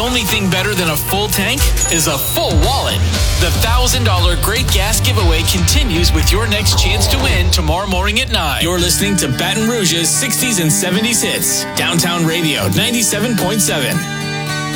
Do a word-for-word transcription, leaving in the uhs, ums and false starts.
only thing better than a full tank is a full wallet. The one thousand dollars Great Gas Giveaway continues with your next chance to win tomorrow morning at nine. You're listening to Baton Rouge's sixties and seventies hits. Downtown Radio ninety-seven point seven.